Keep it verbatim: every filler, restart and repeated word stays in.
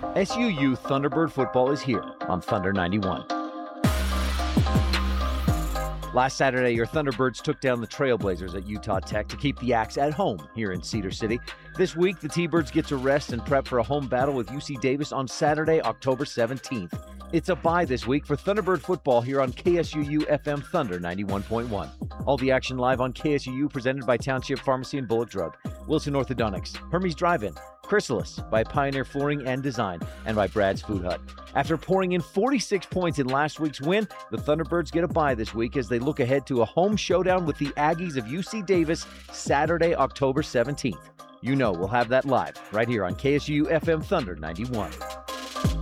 S U U Thunderbird football is here on Thunder ninety-one. Last Saturday, your Thunderbirds took down the Trailblazers at Utah Tech to keep the Axe at home here in Cedar City. This week, the T-Birds get to rest and prep for a home battle with U C Davis on Saturday, October seventeenth. It's a bye this week for Thunderbird football here on K S U U F M Thunder ninety-one point one. All the action live on K S U U, presented by Township Pharmacy and Bullock Drug, Wilson Orthodontics, Hermes Drive-In, Chrysalis by Pioneer Flooring and Design, and by Brad's Food Hut. After pouring in forty-six points in last week's win, the Thunderbirds get a bye this week as they look ahead to a home showdown with the Aggies of U C Davis Saturday, October seventeenth. You know we'll have that live right here on K S U U F M Thunder ninety-one.